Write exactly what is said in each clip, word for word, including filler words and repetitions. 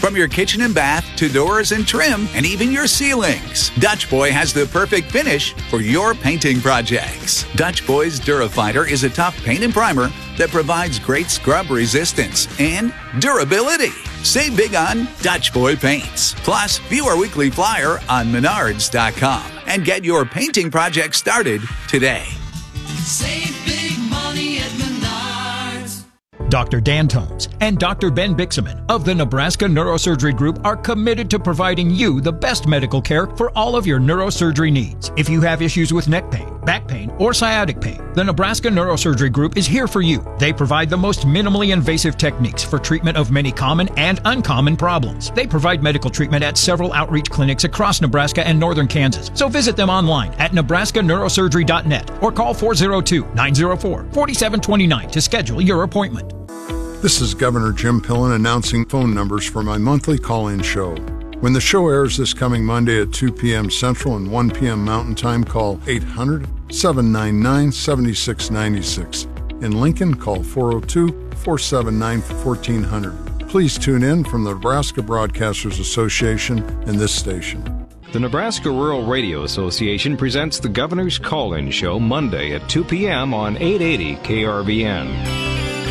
From your kitchen and bath to doors and trim and even your ceilings, Dutch Boy has the perfect finish for your painting projects. Dutch Boy's Durafighter is a tough paint and primer that provides great scrub resistance and durability. Save big on Dutch Boy paints. Plus, view our weekly flyer on menards dot com and get your painting project started today. Save big money at Menards. Doctor Dan Tomes and Doctor Ben Bixaman of the Nebraska Neurosurgery Group are committed to providing you the best medical care for all of your neurosurgery needs. If you have issues with neck pain, back pain, or sciatic pain, the Nebraska Neurosurgery Group is here for you. They provide the most minimally invasive techniques for treatment of many common and uncommon problems. They provide medical treatment at several outreach clinics across Nebraska and northern Kansas. So visit them online at nebraska neurosurgery dot net or call four oh two, nine oh four, four seven two nine to schedule your appointment. This is Governor Jim Pillen announcing phone numbers for my monthly call-in show. When the show airs this coming Monday at two p.m. Central and one p.m. Mountain Time, call eight hundred, seven nine nine, seven six nine six. In Lincoln, call four oh two, four seven nine, one four zero zero. Please tune in from the Nebraska Broadcasters Association and this station. The Nebraska Rural Radio Association presents the Governor's Call-In Show Monday at two p.m. on eight eighty K R V N.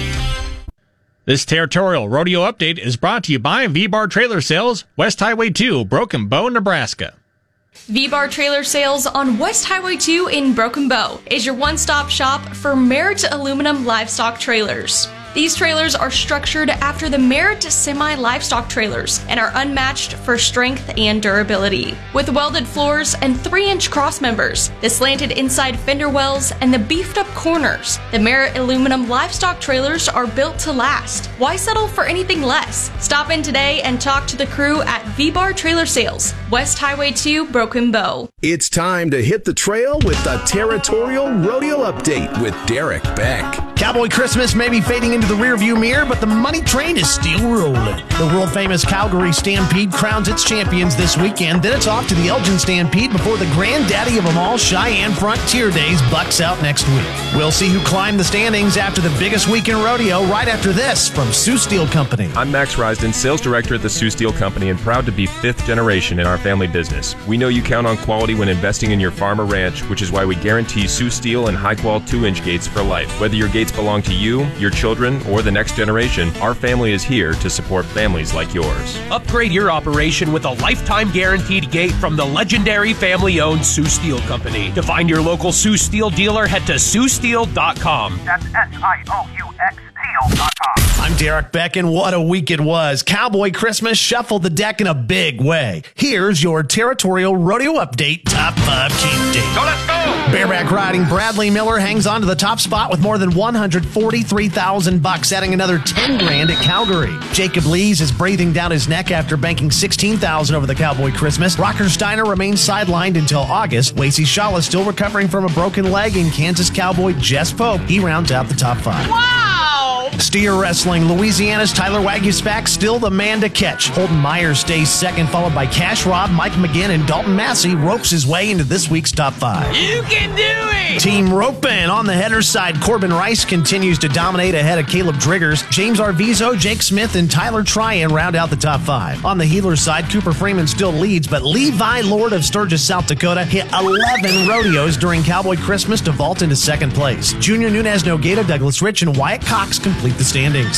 This territorial rodeo update is brought to you by V-Bar Trailer Sales, West Highway two, Broken Bow, Nebraska. V-Bar Trailer Sales on West Highway two in Broken Bow is your one-stop shop for Merritt Aluminum livestock trailers. These trailers are structured after the Merritt semi-livestock trailers and are unmatched for strength and durability. With welded floors and three inch cross members, the slanted inside fender wells, and the beefed-up corners, the Merritt aluminum livestock trailers are built to last. Why settle for anything less? Stop in today and talk to the crew at V-Bar Trailer Sales, West Highway two, Broken Bow. It's time to hit the trail with the Territorial Rodeo Update with Derek Beck. Cowboy Christmas may be fading into the rearview mirror, but the money train is still rolling. The world-famous Calgary Stampede crowns its champions this weekend. Then it's off to the Elgin Stampede before the granddaddy of them all, Cheyenne Frontier Days, bucks out next week. We'll see who climbed the standings after the biggest week in rodeo right after this from Sioux Steel Company. I'm Max Risden, sales director at the Sioux Steel Company, and proud to be fifth generation in our family business. We know you count on quality when investing in your farm or ranch, which is why we guarantee Sioux Steel and high-quality two inch gates for life. Whether your gates belong to you, your children, or the next generation, our family is here to support families like yours. Upgrade your operation with a lifetime guaranteed gate from the legendary family-owned Sioux Steel Company. To find your local Sioux Steel dealer, head to sioux steel dot com. That's S I O U X steel dot com. I'm Derek Beck, and what a week it was. Cowboy Christmas shuffled the deck in a big way. Here's your Territorial Rodeo Update Top five Keep Date. So let's go! Bareback riding Bradley Miller hangs on to the top spot with more than one hundred forty-three thousand bucks, adding another ten grand at Calgary. Jacob Lees is breathing down his neck after banking sixteen thousand over the Cowboy Christmas. Rocker Steiner remains sidelined until August. Lacey Shaw is still recovering from a broken leg, and Kansas Cowboy Jess Pope, he rounds out the top five. Wow! Steer Wrestling, Louisiana's Tyler Wagyu-Spack still the man to catch. Holden Myers stays second, followed by Cash Rob, Mike McGinn, and Dalton Massey ropes his way into this week's top five. You can do it! Team Roping on the header's side, Corbin Rice continues to dominate ahead of Caleb Driggers. James Arvizo, Jake Smith, and Tyler Tryon round out the top five. On the heeler's side, Cooper Freeman still leads, but Levi Lord of Sturgis, South Dakota, hit eleven rodeos during Cowboy Christmas to vault into second place. Junior Nunez Nogata, Douglas Rich, and Wyatt Cox complete the standings.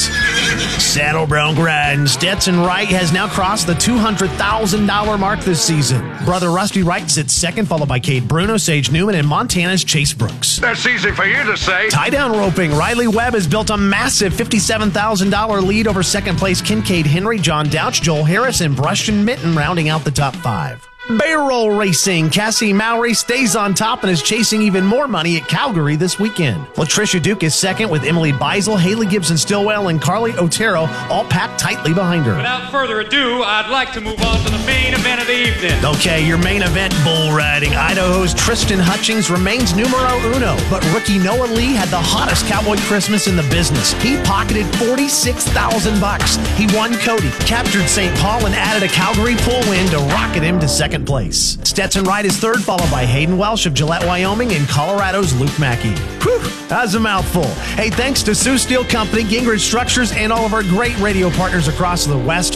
Saddle bronc riding, Stetson Wright has now crossed the two hundred thousand dollars mark this season. Brother Rusty Wright sits second, followed by Kate Bruno, Sage Newman, and Montana's Chase Brooks. That's easy for you to say. Tie-down roping, Riley Webb has built a massive fifty-seven thousand dollars lead over second place Kincaid Henry, John Douch, Joel Harris, and Brushton Mitten rounding out the top five. Barrel racing, Cassie Mowry stays on top and is chasing even more money at Calgary this weekend. Latricia Duke is second with Emily Beisel, Haley Gibson-Stillwell, and Carly Otero all packed tightly behind her. Without further ado, I'd like to move on to the main event of the evening. Okay, your main event, bull riding. Idaho's Tristan Hutchings remains numero uno, but rookie Noah Lee had the hottest Cowboy Christmas in the business. He pocketed forty-six thousand bucks. He won Cody, captured Saint Paul, and added a Calgary pull win to rocket him to second place. Stetson Wright is third, followed by Hayden Welsh of Gillette, Wyoming, and Colorado's Luke Mackey. Whew, that's a mouthful. Hey, thanks to Sioux Steel Company, Gingrich Structures, and all of our great radio partners across the West.